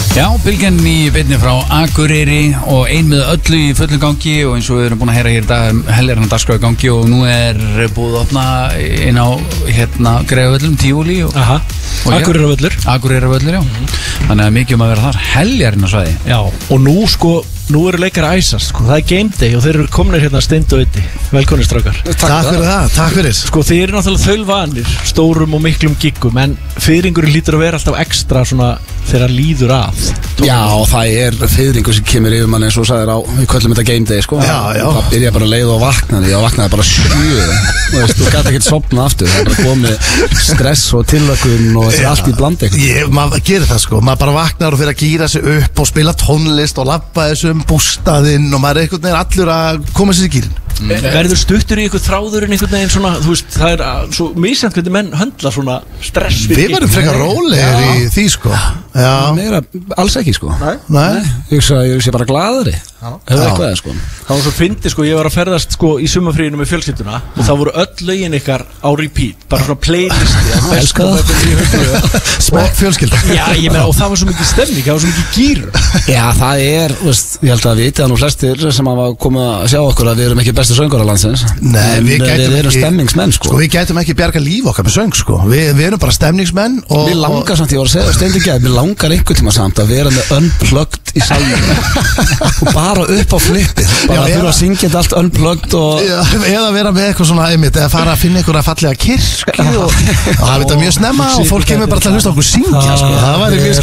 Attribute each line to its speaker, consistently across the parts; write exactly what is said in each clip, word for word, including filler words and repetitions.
Speaker 1: Já, bylgjan í beinni frá Akureyri og ein með öllu í fullum gangi og eins og við erum búin að heyra hér í dag helgarna dagskrá í gangi og nú er búið að opna inn á hérna Greifavöllum, Tívolí og, og
Speaker 2: Akureyrarvöllur
Speaker 1: Akureyrarvöllur, já mm-hmm. Þannig að mikið um að vera þar helgarinn á svæði.
Speaker 2: Já, og nú sko Nú eru leikar að æsast, sko, það er game day og þeir eru kominir hérna Steind og Öddi. Velkonir strákar.
Speaker 3: Takk fyrir það, takk fyrir.
Speaker 2: Sko þeir eru náttúrulega þaulvanir, stórum og miklum giggum, en fiðringurinn lítur að vera alltaf ekstra svona þegar líður að.
Speaker 4: Já, það er fiðringur sem kemur yfir mann eins og sagðir á, við köllum þetta game day, sko.
Speaker 3: Já, já.
Speaker 4: Það byrja bara að leiða og vaknaði, og vaknaði bara sjö. Þú veist, þú gæti ekkert sofna aftur, það er bara komið stress og tilvökun og þetta er allt í bland eitthvað.
Speaker 3: Ég, maður gerir það sko, maður bara vaknar og fyrir að gíra sig upp og spila tónlist og labba þessum bústaðinn og maður er einhvern veginn allur að koma sér í gýrin.
Speaker 2: Mm. Verður stuttur í eitthvað þráðurinn einhvern veginn svona, þú veist, það er að, svo misjant hvernig menn höndla svona stress fyrir.
Speaker 3: Við verðum frekar rólegir í því sko. Já.
Speaker 4: Meira, alls ekki sko.
Speaker 3: Nei. Nei.
Speaker 4: Ég sé, ég sé bara glaðari. Hefur eitthvað sko.
Speaker 2: Það var svo fyndið sko, ég var að ferðast sko í sumarfríinu með fjölskylduna og það voru öll lögin ykkar á repeat, bara svona playlisti.
Speaker 4: Elska það.
Speaker 3: Smekk fjölskylda.
Speaker 2: Já, ég meina, og það var svo mikið stemning, það var svo mikið gýr.
Speaker 4: Já, það er, veist, ég held að vita það nú flestir sem hafa komið að sjá okkur að við erum ekki bestu söngvarar landsins.
Speaker 3: Nei, við gætum
Speaker 4: við erum stemningsmenn sko.
Speaker 3: Sko, við gætum ekki bjarga líf okkar með söng sko. Við, við erum bara stemningsmenn og
Speaker 4: Mér langar samt, ég var að segja Steindi gæði, mér langar einhvern tíma samt að vera með unplugged í salnum og bara upp á flippið, bara að þurfa að syngja þetta allt unplugged og
Speaker 3: Já, eða vera með eitthvað svona einmitt, eða fara að finna einhverja fallega kirkju og, og það veit að mjög snemma og fólk kemur bara til að hlusta okkur syngja sko. Það væri mjög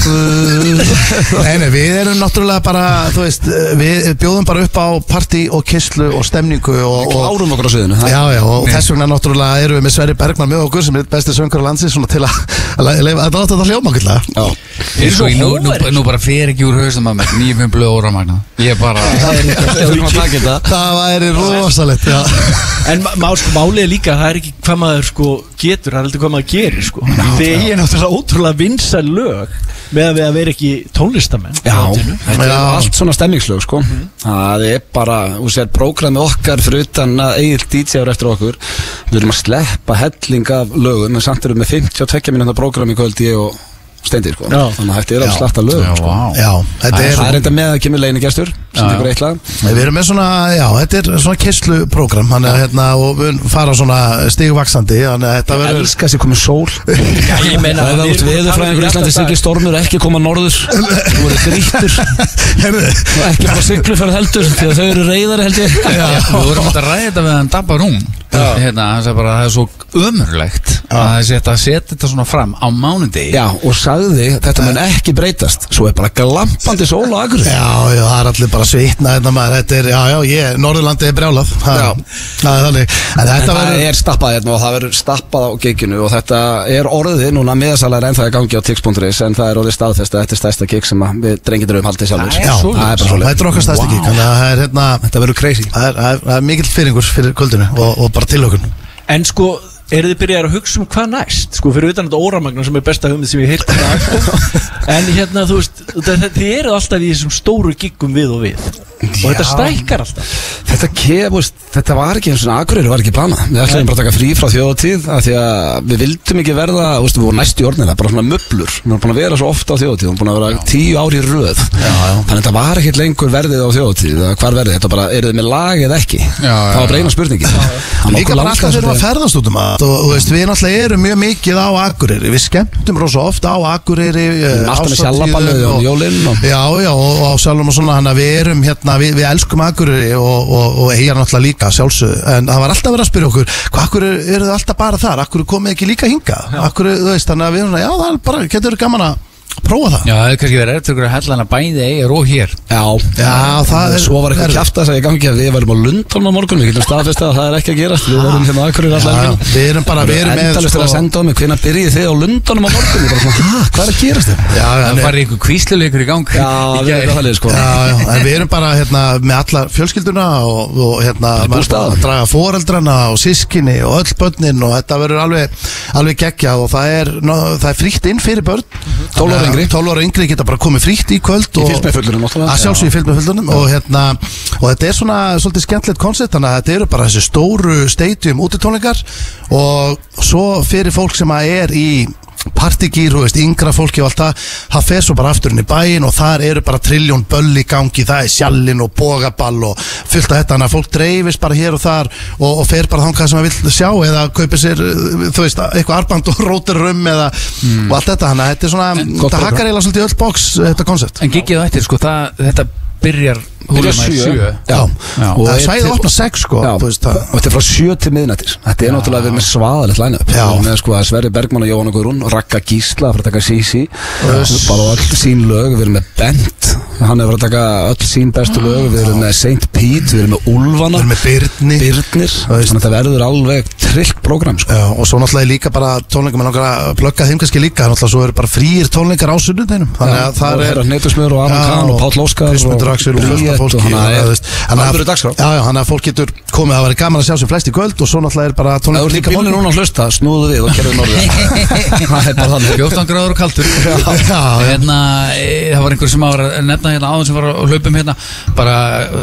Speaker 3: skemmt. Nei, nei, við erum náttúrulega bara, þú veist, við bjóðum bara upp á partí og kyslu og stemningu og, og
Speaker 4: klárum okkur á sviðinu.
Speaker 3: Já, já, og þess vegna náttúrulega erum við með Sverrir Bergman með okkur sem er besti söngur á landsins svona til að leifa að láta þetta hljóma okkurlega.
Speaker 4: Já.
Speaker 1: Sko, nú, nú, nú bara fer ekki úr haustum að mér níu fimm blöð óramagna. Ég bara
Speaker 3: Það væri rosalegt, já.
Speaker 2: En má, sko, málið er líka, það er ekki hvað maður sko getur, það er heldur hvað maður gerir sko. Þegar ég er náttúrulega ótrúlega vinsæl lög með að við að vera ekki tónlistamenn.
Speaker 4: Já, þetta er allt svona stemmingslög sko. Mm-hmm. Það er bara, þú sér, prógramið okkar fyrir utan að Egill D J-ar eftir okkur. Við erum að sleppa helling af lögum, en samt erum við með fimmtíu og tveggja mínútna prógram í kvöld ég og Steindi sko. Þannig að þetta er alveg slatta lög
Speaker 1: já,
Speaker 4: sko.
Speaker 1: wow.
Speaker 3: Já, þetta er
Speaker 4: Það er þetta með að kemur leinigestur sem tekur eitt lag.
Speaker 3: Við erum með svona, já, þetta er svona kyssluprógram, þannig að hérna, og við fara svona stigvaxandi, þannig að þetta verður
Speaker 4: Elska sér komið sól.
Speaker 2: Já, ég meina
Speaker 4: Það er út veðurfræðingur í Íslandi sigli stormur, ekki koma norður. Þú verður grýttur. Og ekki bara sigluferð heldur, því að þau eru reyðari held ég.
Speaker 1: Við vorum að ræða þetta með hann Dabba Rún. Hérna, hann sagði bara að það er svo ömurlegt að það sé að setja þetta svona fram á mánudegi.
Speaker 4: Já, og sagði þetta mun ekki breytast. Svo er bara glampandi sól á Akureyri.
Speaker 3: Já, já, það er allir bara svitna þetta maður, þetta er, já, já, ég, Norðurlandi er brjálað.
Speaker 4: Já.
Speaker 3: Það er þannig. En þetta
Speaker 4: það
Speaker 3: verður
Speaker 4: er stappað hérna og það verður stappað á giginu og þetta er orðið núna miðasalar en það er gangi á tix punktur is en það er orðið staðfest að þetta er stærsta gig sem við drengir um haldið sjálfur.
Speaker 3: Já, það er bara svoleiðis. Þetta er okkar stærsti gig, þannig að það er hérna,
Speaker 4: þetta verður crazy.
Speaker 3: Það er, það er, það er mikill fyrirgur fyrir kvöldinu og, og bara tilökun.
Speaker 2: En sko, eru þið byrjaðir að hugsa um hvað næst? Sko, fyrir utan þetta óramagna sem er besta hugmynd sem ég heilt í dag sko. En hérna, þú veist, þið eru alltaf í þessum stóru giggum við og við og þetta stækkar alltaf.
Speaker 4: Þetta kemur, þetta var ekki eins og Akureyri var ekki planað. Við ætlum bara að taka frí frá þjóðatíð af því að við vildum ekki verða, veist, við vorum næst í orðina, bara svona möblur. Við vorum búin að vera svo ofta á þjóðatíð, við vorum búin að vera tíu ár í röð. Já, já. Þannig að þetta var ekki lengur verðið á þjóðatíð, hvar verðið, þetta bara, eru þið með lag eða ekki? Já, já. Það var bara eina spurningi.
Speaker 3: Líka bara alltaf þegar við ferðast út um að og þú veist, við náttúrulega erum mjög mikið á Akureyri. Við skemmtum rosa ofta á Akureyri.
Speaker 4: Alltaf með sjálfaballið og jólinn og
Speaker 3: Já, já, og á sjálfum og svona, þannig að við erum hérna, við, við elskum Akureyri og, og, og eigin náttúrulega líka sjálfsögðu, en það var alltaf verið að spyrja okkur hvað akkur eru þið alltaf bara þar, akkur komið ekki líka hingað, akkur, þú veist, þannig að við erum svona, já, það er bara, getur gaman að prófa það.
Speaker 1: Já, það er kannski verið eftir ykkur að hellana bæði eigar og hér.
Speaker 4: Já,
Speaker 3: já, það er
Speaker 4: svo var eitthvað kjafta þess að ég gangi að við varum á Lundholm á morgun, við getum staðfest að það er ekki að gerast, við varum hérna á Akureyri allar helgina.
Speaker 3: Við erum bara, við erum með
Speaker 4: endalaust að senda á mig, hvenær byrjið þið á Lundholm á morgun, ég bara svona, hæ, hvað er að gerast þið?
Speaker 3: Já,
Speaker 1: það farið ykkur kvísluleikur í gang.
Speaker 4: Já, við erum það sko.
Speaker 3: Já, já, en við erum bara hérna með alla fjölskylduna og, og hérna að draga foreldrana og sískinni og öll börnin og þetta verður alveg alveg geggjað og það er það er frítt inn fyrir börn, tólf ára yngri, tólf ára yngri geta bara komið frítt í kvöld og
Speaker 4: fylgst með fullunum
Speaker 3: að sjálfsögðu ég fylgst með fullunum og hérna og þetta er svona svolítið skemmtilegt koncept þannig að þetta eru bara þessi stóru stadium útitónleikar og svo fyrir fólk sem að er í partygýr, þú veist, yngra fólki og allt það, það fer svo bara aftur inn í bæinn og þar eru bara trilljón böll í gangi, það er sjallinn og bogaball og fullt af þetta, þannig að fólk dreifist bara hér og þar og, og fer bara þangað sem það vill sjá eða kaupir sér, þú veist, eitthvað arband og rótir rum eða mm. og allt þetta, þannig að þetta er svona, þetta hakkar eiginlega svolítið öll box, þetta koncept.
Speaker 1: En giggið á eftir, sko, það, þetta byrjar
Speaker 4: Byrjar sjö
Speaker 3: Já, já. Og það svæði opna sex sko
Speaker 4: já,
Speaker 3: veist,
Speaker 4: og þetta er frá sjö til miðnættir. Þetta er náttúrulega að vera með svaðalegt line-up. Við erum með sko að Sverrir Bergmann og Jóhanna Guðrún og Ragga Gísla fyrir að taka Sisi bara öll sín lög. Við erum með Bent, hann er fyrir að taka öll sín bestu lög. Við erum með Saint Pete, við erum með Úlfana,
Speaker 3: við erum með Birni
Speaker 4: Birnir, þannig að það verður alveg trillt prógram sko.
Speaker 3: Já, og svo náttúrulega líka bara tónleikar, maður langar að plugga þeim kannski líka, náttúrulega svo eru bara frýir tónleikar á sunnudeinum, þannig að það er
Speaker 4: Hnetusmjör og Aron Kahn og Páll Óskar
Speaker 3: og Þannig að fólk getur komið að vera gaman að sjá sem flest í kvöld og svo náttúrulega er bara tónleikar
Speaker 4: líka bílinn núna að hlusta, snúðu við og kerðu norður. Það er bara þannig.
Speaker 1: fjórtán gráður og kaldur. Hérna, það var einhver sem var að nefna hérna áðan sem var að hlaupum hérna, bara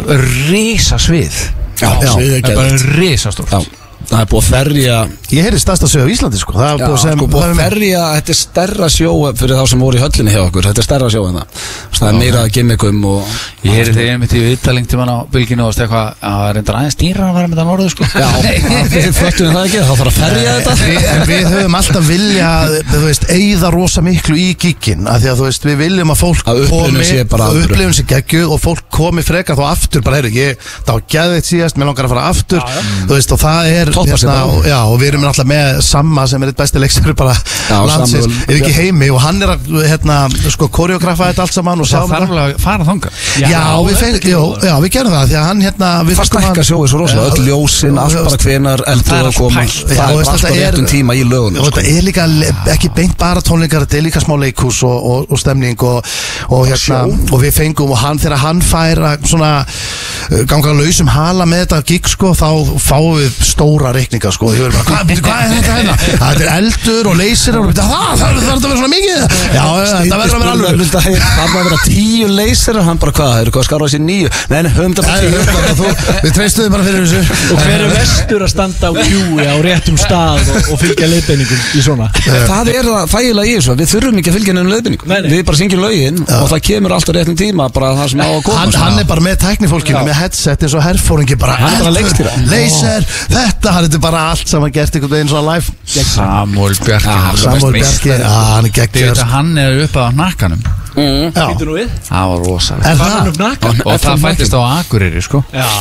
Speaker 1: risa svið.
Speaker 4: Já,
Speaker 1: það er bara risa stórt.
Speaker 4: Það er búið að ferja.
Speaker 3: Ég heyri stærsta sjó á Íslandi sko. Það er búið, sem,
Speaker 4: sko, búið að ferja. Þetta er stærra sjó fyrir þá sem voru í höllinni hjá okkur. Þetta er stærra sjó en það. Það er meira að gimmikum og
Speaker 1: ég heyri þegar ég mitt í viðtaling til mann á bylginu og eitthvað að reyndar aðeins dýra að vera með það norðu sko.
Speaker 4: Já, við föttum það ekki. Þá þarf að ferja þetta.
Speaker 3: En við höfum alltaf vilja, þú veist, eyða rosa miklu í gíkin, af því að þú veist, við viljum að fólk
Speaker 4: að
Speaker 3: komi, upplifun sé geggjuð og fólk komi frekar þá aftur, bara heyri, ég, það var geðveikt síðast, mér langar að fara aftur, já, já. Þú veist, og það er hérna, og, já, og við erum alltaf með Samma sem er eitt besti leikstjóri bara landsins, er ekki heimi og hann er að hérna, sko, koreografa þetta allt saman og
Speaker 1: það þarf alveg að fara þangað.
Speaker 3: Já, já, við, feng, já, já, við gerum það því að hann hérna
Speaker 4: það stækka sjóið svo rosalega, öll ljósin, allt bara hvenar eldur að koma, það er alltaf réttum tíma í lögunum.
Speaker 3: Og þetta er líka ekki beint bara tónleikar, þetta er líka smá leikhús og, og, og stemning og, og hérna og við fengum og hann þegar hann fær að svona ganga lausum hala með þetta gig sko, þá fáum við stóra reikninga sko, ég verður bara, hvað hva er þetta hérna? Það er eldur og leysir og það þarf það að vera svona mikið. Já, þetta verður að vera alveg.
Speaker 4: Það þarf að vera tíu leysir og hann bara, hvað, það eru hvað skarað sér níu? Nei, nei, höfum þetta bara tíu.
Speaker 3: Við treystuðum bara fyrir þessu.
Speaker 2: Og hver er vestur að standa á kjúi á réttum stað og, og fylgja leiðbeiningum í svona?
Speaker 4: Það er það þægilega í þessu, við þurfum ekki að fylgja nefnum leiðbeiningum. Við bara syngjum lögin og það kemur alltaf réttum tíma, bara það sem á að koma.
Speaker 3: Hann, hann er bara með tæknifólkinu, með headset eins og herfóringi bara,
Speaker 4: hann er bara leikstýra.
Speaker 3: Laser, þetta, hann er bara allt saman gert einhvern veginn svona live.
Speaker 1: Samuel Bjarki,
Speaker 3: Samuel Bjarki, hann er geggjör.
Speaker 1: Hann er upp á hnakkanum.
Speaker 2: Býtur nú við?
Speaker 1: Það var rosalega.
Speaker 3: Er það?
Speaker 1: Og það fættist á Akureyri sko.
Speaker 2: Já,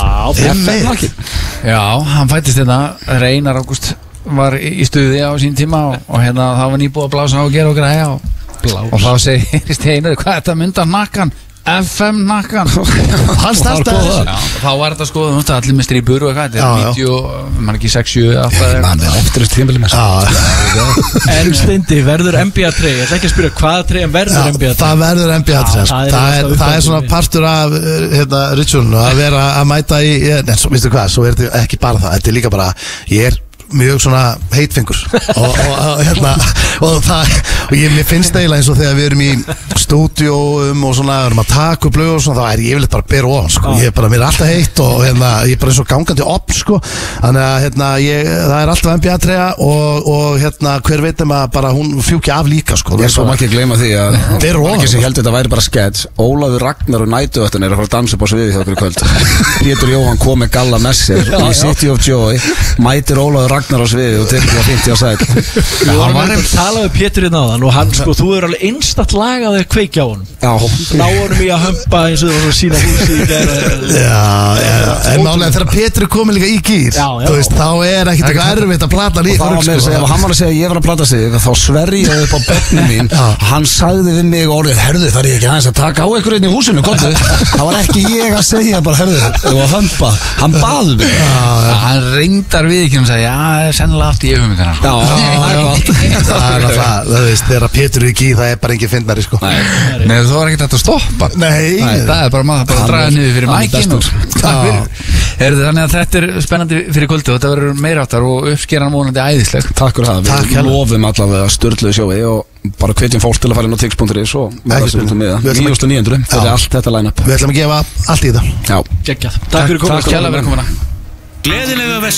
Speaker 1: Já, hann fættist þetta, Einar Ágúst var í stuði á sín tíma og, og hérna það var nýbúið að blása á og gera og græja og, og þá segir Einar, hvað er þetta að mynda hnakkan? F M nakkan.
Speaker 3: Hann startaði þessu.
Speaker 1: Þá var þetta sko, þú veist, allir með strípur og eitthvað. Þetta er níutíu, mann ekki sex sjö alltaf.
Speaker 4: Mann er eftir þessu tímabili með
Speaker 2: þessu. En Steindi, verður N B A trey? Ég ætla ekki að spyrja hvaða trey en verður N B A trey?
Speaker 3: Það verður N B A trey. Það er svona partur af hérna ritualinu að vera að mæta í, en svo, veistu hvað, svo er þetta ekki bara það. Þetta er líka bara, ég er mjög svona heitfingur og, og, og hérna og það, og ég, mér finnst eiginlega eins og þegar við erum í stúdíóum og svona, erum að taka upp lög og svona, þá er ég yfirleitt bara að bera ofan sko, ég er bara, mér er alltaf heitt og hérna, ég er bara eins og gangandi opn sko, þannig að hérna, ég, það er alltaf N B A treyja og, og hérna, hver veit um að bara hún fjúki af líka sko.
Speaker 4: Ég svo maður ekki gleyma því að ekki sem heldur þetta væri bara sketch, Ólafur Ragnar og Nætuöttin er að fara að dansa upp á sviði hjá okkur í kvöld. Pétur Jóhann kom með galla með sér í City of Joy, mætir Ólafur Ragnar á sviði og tekur það fimmtíu á sæl.
Speaker 2: Við vorum að tala við Pétur í náðan og hann sko, þú er alveg einstakt lag að þau kveikja á honum.
Speaker 4: Já.
Speaker 2: Ná honum í að hömpa eins og þú var að sína húsi í gæra.
Speaker 3: Já, já, en málega þegar Pétur er komin líka í gýr, þú veist, þá er ekkert eitthvað erfitt að plata líka.
Speaker 4: Og þá var mér að segja, ef hann var að segja ég var að plata sig, þá sverri ég upp á börnum mín, hann sagði við mig orðið, herðu þar ég ekki aðeins að taka á einhverjum í húsinu, komdu. Það var ekki ég að segja bara, herðu, og að hömpa, hann baði mig.
Speaker 1: Hann reyndar við ekki um að segja, já, sennilega allt í hugmyndina.
Speaker 4: Já, það er gott.
Speaker 3: Það er alltaf, þú veist, þegar Pétur er ekki, það er bara engin fyndnari, sko.
Speaker 1: Nei, þú var ekkert að stoppa.
Speaker 3: Nei.
Speaker 1: Það er bara maður bara að draga niður fyrir mækinn. Þannig að þetta er spennandi fyrir kvöldu og þetta verður meiráttar og uppskeran vonandi æðisleg.
Speaker 4: Takk fyrir það, við lofum allavega sturluðu sjói og bara hvetjum fólk til að fara inn á tix punktur is og níu þúsund níu hundruð fyrir allt þetta line-up.
Speaker 3: Við ætlum að gefa allt í það.
Speaker 4: Já.
Speaker 2: Takk fyrir komuna.
Speaker 1: Takk kærlega fyrir komuna.
Speaker 5: Gleðilega